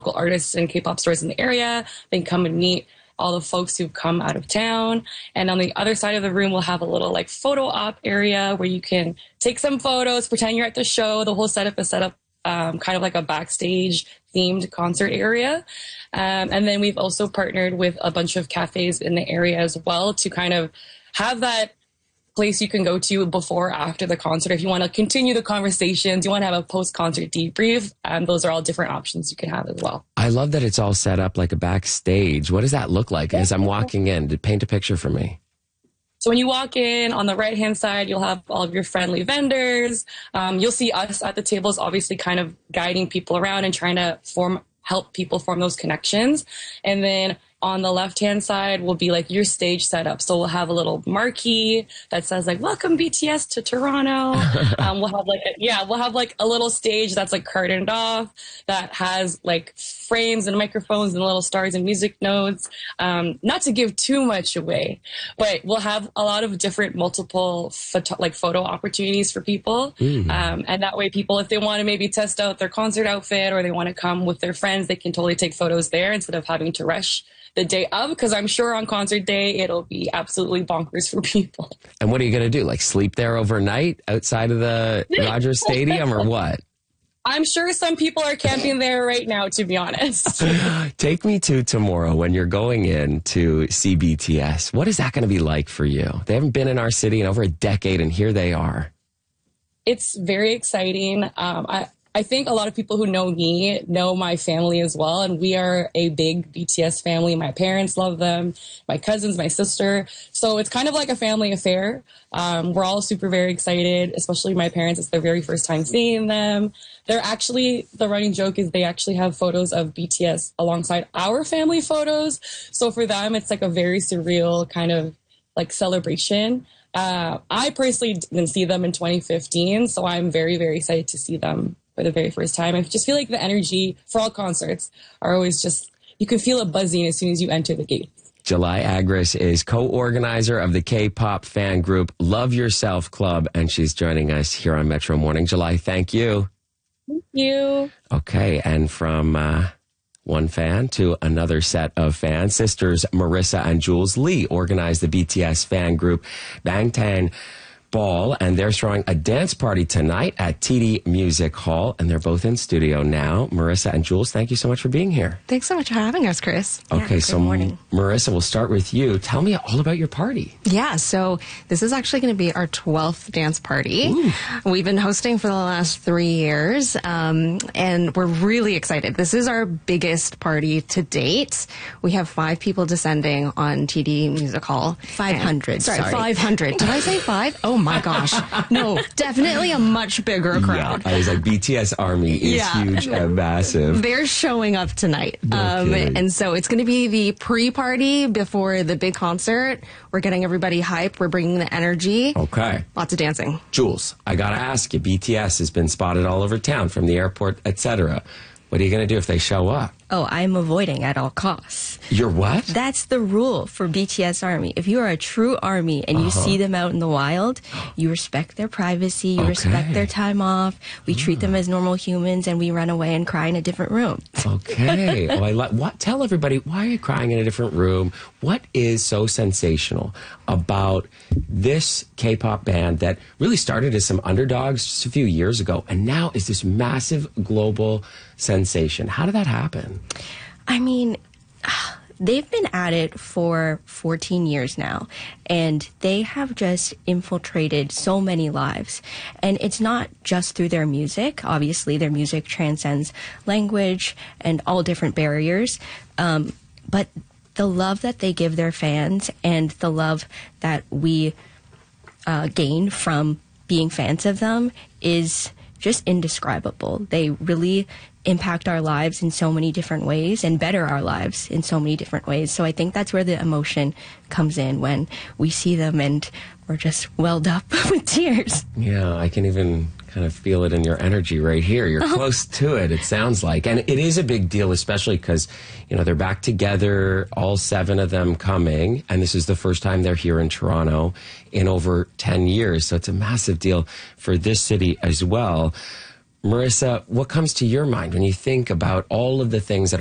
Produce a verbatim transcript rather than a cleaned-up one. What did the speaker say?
artists and K-pop stars in the area. They can come and meet all the folks who've come out of town. And on the other side of the room, we'll have a little like photo op area where you can take some photos, pretend you're at the show. The whole setup is set up um, kind of like a backstage themed concert area. Um, and then we've also partnered with a bunch of cafes in the area as well to kind of have that place you can go to before or after the concert. If you want to continue the conversations, you want to have a post-concert debrief, and those are all different options you can have as well. I love that it's all set up like a backstage. What does that look like as I'm walking in? To paint a picture for me. So when you walk in, on the right-hand side, you'll have all of your friendly vendors. Um, you'll see us at the tables, obviously kind of guiding people around and trying to form help people form those connections. And then on the left-hand side will be like your stage setup. So we'll have a little marquee that says like, welcome B T S to Toronto. um, we'll have like, a, yeah, we'll have like a little stage that's like curtained off that has like frames and microphones and little stars and music notes. Um, not to give too much away, but we'll have a lot of different multiple photo, like photo opportunities for people. Mm. Um, and that way people, if they want to maybe test out their concert outfit or they want to come with their friends, they can totally take photos there instead of having to rush the day of, because I'm sure on concert day it'll be absolutely bonkers for people. And what are you going to do? Like sleep there overnight outside of the Rogers Stadium or what? I'm sure some people are camping there right now, to be honest. Take me to tomorrow when you're going in to see B T S. What is that going to be like for you? They haven't been in our city in over a decade, and here they are. It's very exciting. Um, I, I think a lot of people who know me know my family as well, and we are a big B T S family. My parents love them, my cousins, my sister. So it's kind of like a family affair. Um, we're all super very excited, especially my parents. It's their very first time seeing them. They're actually, the running joke is they actually have photos of B T S alongside our family photos. So for them, it's like a very surreal kind of like celebration. Uh, I personally didn't see them in twenty fifteen, so I'm very, very excited to see them for the very first time. I just feel like the energy for all concerts are always just, you can feel it buzzing as soon as you enter the gate. July Agres is co-organizer of the K-pop fan group Love Yourself Club, and she's joining us here on Metro Morning. July, thank you. Thank you. Okay, and from uh, one fan to another set of fans, sisters Marissa and Jules Lee organized the B T S fan group Bangtan Ball, and they're throwing a dance party tonight at T D Music Hall, and they're both in studio now. Marissa and Jules, thank you so much for being here. Thanks so much for having us, Chris. Okay, yeah, so morning. Marissa, we'll start with you. Tell me all about your party. Yeah, so this is actually going to be our twelfth dance party. Ooh. We've been hosting for the last three years, um, and we're really excited. This is our biggest party to date. We have five people descending on T D Music Hall. five hundred, and, sorry, sorry. five hundred. Did I say five? Oh my gosh. No, definitely a much bigger crowd. Yeah, I was like, B T S Army is yeah. huge and massive. They're showing up tonight. No um, and so it's going to be the pre-party before the big concert. We're getting everybody hyped. We're bringing the energy. Okay. Lots of dancing. Jules, I got to ask you, B T S has been spotted all over town, from the airport, et cetera. What are you going to do if they show up? Oh, I'm avoiding at all costs. You're what? That's the rule for B T S Army. If you are a true Army and you uh-huh. see them out in the wild, you respect their privacy, you okay. respect their time off, we treat them as normal humans, and we run away and cry in a different room. Okay. Oh, I like. What? Tell everybody, why are you crying in a different room? What is so sensational about this K-pop band that really started as some underdogs just a few years ago and now is this massive global sensation? How did that happen? I mean, they've been at it for fourteen years now, and they have just infiltrated so many lives. And it's not just through their music. Obviously, their music transcends language and all different barriers. Um, but the love that they give their fans and the love that we uh, gain from being fans of them is just indescribable. They really impact our lives in so many different ways and better our lives in so many different ways. So I think that's where the emotion comes in when we see them and we're just welled up with tears. Yeah, I can even kind of feel it in your energy right here. You're close to it, it sounds like. And it is a big deal, especially because, you know, they're back together, all seven of them coming, and this is the first time they're here in Toronto in over ten years. So it's a massive deal for this city as well. Marissa, what comes to your mind when you think about all of the things that